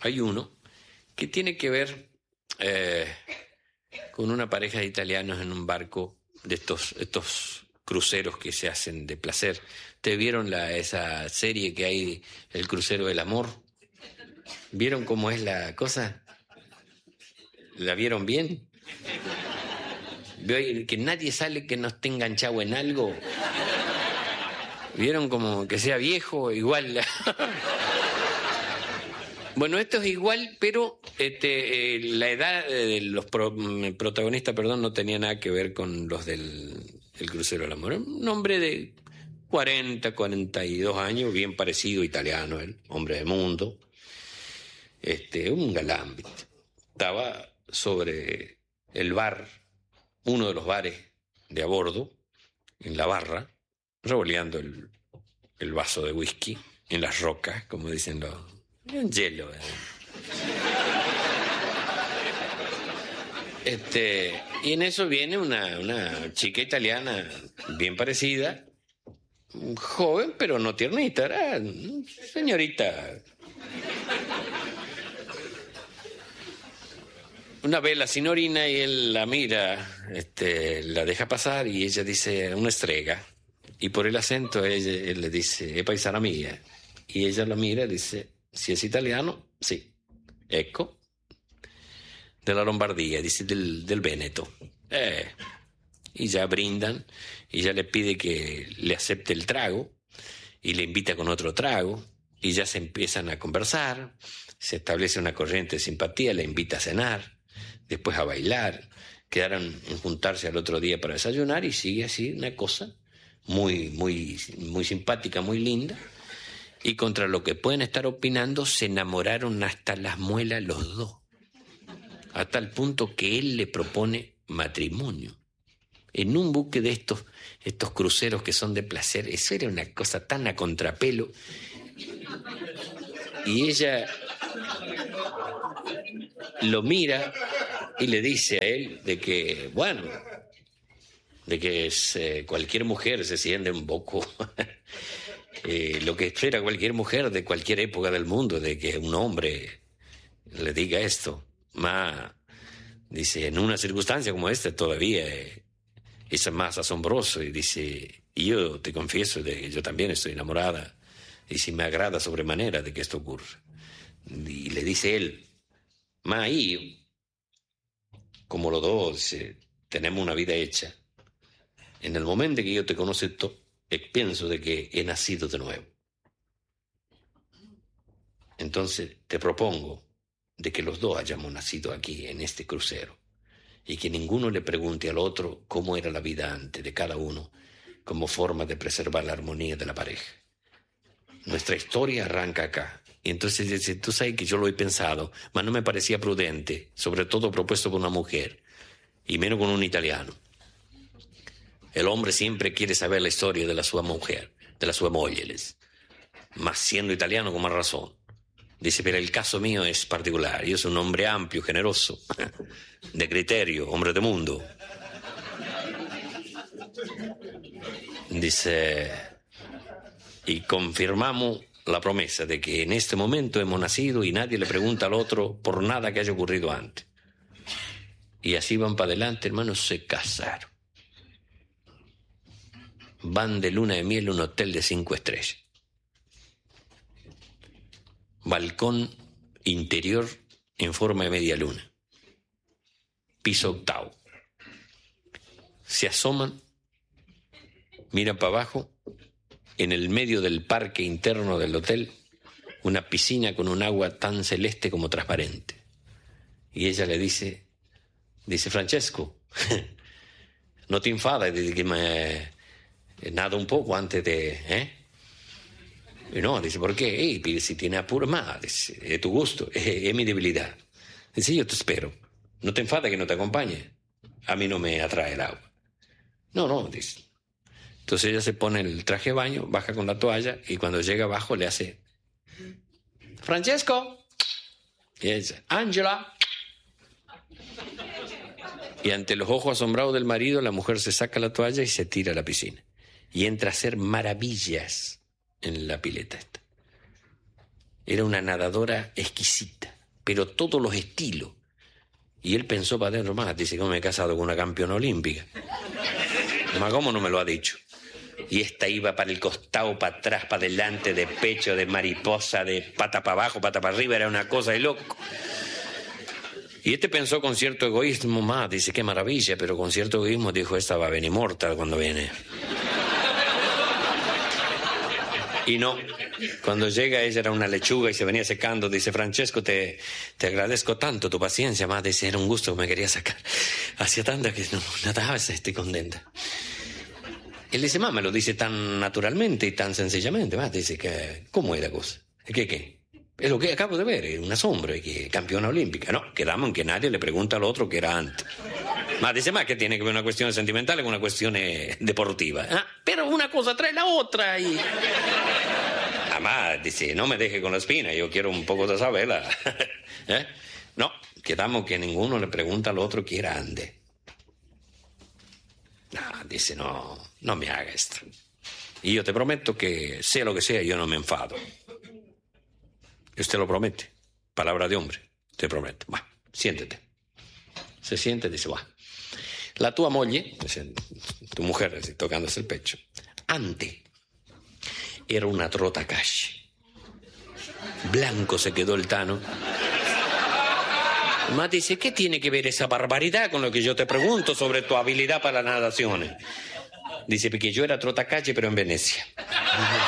hay uno que tiene que ver con una pareja de italianos en un barco de estos cruceros que se hacen de placer. ¿Te vieron esa serie que hay, El crucero del amor? ¿Vieron cómo es la cosa? ¿La vieron bien? ¿Veo que nadie sale que no esté enganchado en algo? ¿Vieron como que sea viejo? Igual. Bueno, esto es igual, pero la edad de los protagonistas, no tenía nada que ver con los del El crucero del amor. Un hombre de 40, 42 años, bien parecido, italiano, él, hombre de mundo, un galán, ¿viste? Estaba sobre el bar, uno de los bares de a bordo, en la barra, revoleando el vaso de whisky en las rocas, como dicen los... en hielo. Y en eso viene una chica italiana bien parecida, joven, pero no tiernita, era señorita. Una ve la signorina y él la mira, la deja pasar y ella dice una strega. Y por el acento él le dice, è paesana mía. Y ella lo mira y dice, si es italiano, sí. Ecco. De la Lombardía, dice del Véneto. Y ya brindan, y ya le pide que le acepte el trago, y le invita con otro trago, y ya se empiezan a conversar, se establece una corriente de simpatía, le invita a cenar, después a bailar, quedaron en juntarse al otro día para desayunar, y sigue así una cosa muy, muy, muy simpática, muy linda, y contra lo que pueden estar opinando, se enamoraron hasta las muelas los dos, a tal punto que él le propone matrimonio. En un buque de estos cruceros que son de placer, eso era una cosa tan a contrapelo. Y ella lo mira y le dice a él de que, bueno, de que cualquier mujer se siente un poco lo que espera cualquier mujer de cualquier época del mundo, de que un hombre le diga esto. Dice, en una circunstancia como esta todavía es más asombroso. Y dice, yo te confieso de que yo también estoy enamorada. Y si me agrada sobremanera de que esto ocurra. Y le dice él, ahí, como los dos tenemos una vida hecha, en el momento que yo te conozco, pienso de que he nacido de nuevo. Entonces te propongo de que los dos hayamos nacido aquí en este crucero y que ninguno le pregunte al otro cómo era la vida antes de cada uno como forma de preservar la armonía de la pareja. Nuestra historia arranca acá. Y entonces dice, tú sabes que yo lo he pensado, pero no me parecía prudente, sobre todo propuesto por una mujer, y menos con un italiano. El hombre siempre quiere saber la historia de la sua mujer, de la sua moglie, más siendo italiano con más razón. Dice, pero el caso mío es particular, yo soy un hombre amplio, generoso, de criterio, hombre de mundo. Dice, y confirmamos la promesa de que en este momento hemos nacido y nadie le pregunta al otro por nada que haya ocurrido antes. Y así van para adelante, hermanos, se casaron. Van de luna de miel a un hotel de 5 estrellas. Balcón interior en forma de media luna. Piso octavo. Se asoman, miran para abajo. En el medio del parque interno del hotel, una piscina con un agua tan celeste como transparente. Y ella le dice, Francesco, no te enfadas de que me nado un poco antes de... Y no, dice, ¿por qué? Si tiene apuro, dice, es tu gusto, es mi debilidad. Dice, yo te espero, no te enfadas que no te acompañe, a mí no me atrae el agua. No, dice. Entonces ella se pone el traje de baño, baja con la toalla y cuando llega abajo le hace Francesco. Y ella dice, Angela. Y ante los ojos asombrados del marido, la mujer se saca la toalla y se tira a la piscina. Y entra a hacer maravillas en la pileta esta. Era una nadadora exquisita. pero todos los estilos. Y él pensó para adentro, más, dice, ¿cómo me he casado con una campeona olímpica? Más, ¿cómo no me lo ha dicho? Y esta iba para el costado, para atrás, para adelante, de pecho, de mariposa, de pata para abajo, pata para arriba, era una cosa de loco. Y este pensó con cierto egoísmo, más, dice, qué maravilla, pero con cierto egoísmo dijo, esta va a venir mortal cuando viene. Y no, cuando llega ella era una lechuga y se venía secando, dice, Francesco, te agradezco tanto tu paciencia, más, dice, era un gusto que me quería sacar. Hacía tanta que no, nada, estoy contenta. Él dice, me lo dice tan naturalmente y tan sencillamente, más, dice, que, ¿cómo es la cosa? ¿Qué? Es lo que acabo de ver, es una sombra, que campeona olímpica. No, quedamos en que nadie le pregunta al otro que era antes. Más dice, más que tiene que ver una cuestión sentimental con una cuestión deportiva. Pero una cosa trae la otra y... Además, dice, no me deje con la espina, yo quiero un poco de saberla. No, quedamos que ninguno le pregunta al otro que era antes. Dice, no me haga esto. Y yo te prometo que sea lo que sea, yo no me enfado. Y usted lo promete. Palabra de hombre. Te prometo. Va, siéntete. Se siente y dice, va. La tua moglie, tu mujer, así, tocándose el pecho, antes era una trotacalle. Blanco se quedó el Tano. Ma dice, ¿qué tiene que ver esa barbaridad con lo que yo te pregunto sobre tu habilidad para las nataciones? Dice, porque yo era trotacalle, pero en Venecia.